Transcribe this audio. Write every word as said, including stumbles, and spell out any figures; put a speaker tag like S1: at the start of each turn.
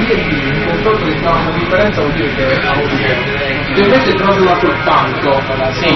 S1: il confronto di una differenza vuol dire che ha avuto se invece non la soltanto, sì,